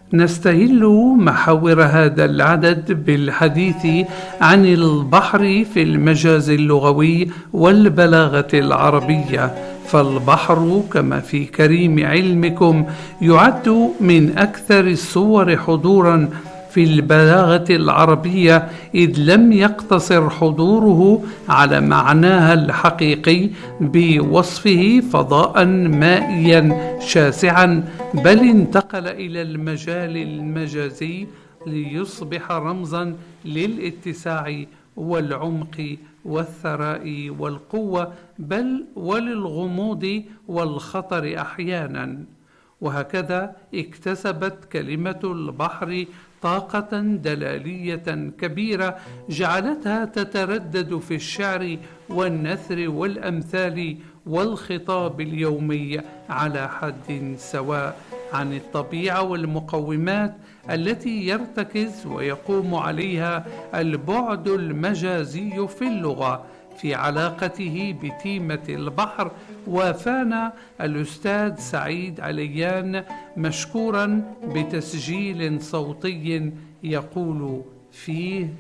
نستهل محاور هذا العدد بالحديث عن البحر في المجاز اللغوي والبلاغة العربية. فالبحر كما في كريم علمكم يعد من أكثر الصور حضوراً في البلاغة العربية، إذ لم يقتصر حضوره على معناها الحقيقي بوصفه فضاء مائيا شاسعا، بل انتقل إلى المجال المجازي ليصبح رمزا للاتساع والعمق والثراء والقوة، بل وللغموض والخطر أحيانا. وهكذا اكتسبت كلمة البحر طاقة دلالية كبيرة جعلتها تتردد في الشعر والنثر والأمثال والخطاب اليومي على حد سواء عن الطبيعة والمقومات التي يرتكز ويقوم عليها البعد المجازي في اللغة في علاقته بتيمة البحر. وافانا الأستاذ سعيد عليان مشكورا بتسجيل صوتي يقول فيه: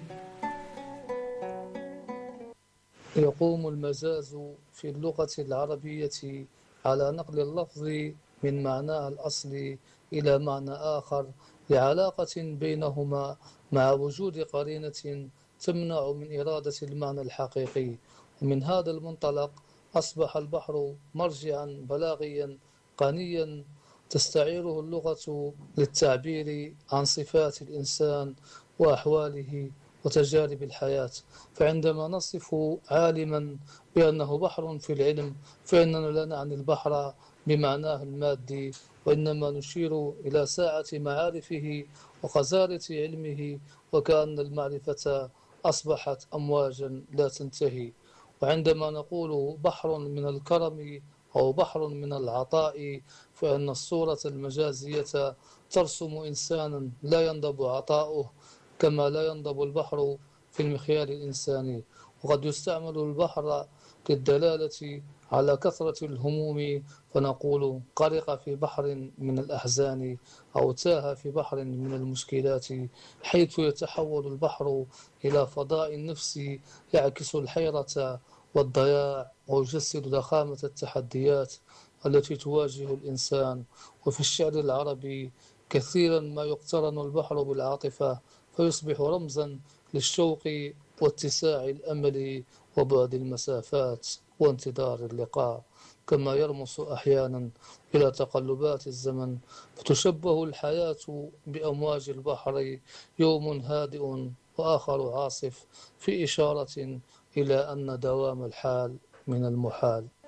يقوم المجاز في اللغة العربية على نقل اللفظ من معناه الأصلي إلى معنى آخر لعلاقة بينهما مع وجود قرينة تمنع من إرادة المعنى الحقيقي. ومن هذا المنطلق أصبح البحر مرجعا بلاغيا غنيا تستعيره اللغة للتعبير عن صفات الإنسان وأحواله وتجارب الحياة. فعندما نصف عالما بأنه بحر في العلم فإننا لا نعني البحر بمعناه المادي، وإنما نشير إلى ساعة معارفه وغزارة علمه، وكأن المعرفة أصبحت أمواجا لا تنتهي. وعندما نقول بحر من الكرم أو بحر من العطاء فإن الصورة المجازية ترسم إنسانا لا ينضب عطاؤه كما لا ينضب البحر في المخيال الإنساني. وقد يستعمل البحر للدلالة على كثرة الهموم فنقول غرق في بحر من الأحزان أو تاه في بحر من المشكلات، حيث يتحول البحر إلى فضاء النفس يعكس الحيرة والضياع ويجسد ضخامة التحديات التي تواجه الإنسان. وفي الشعر العربي كثيرا ما يقترن البحر بالعاطفة فيصبح رمزا للشوق واتساع الأمل وبعد المسافات وانتظار اللقاء، كما يرمس أحيانا إلى تقلبات الزمن فتشبه الحياة بأمواج البحر، يوم هادئ وآخر عاصف، في إشارة إلى أن دوام الحال من المحال.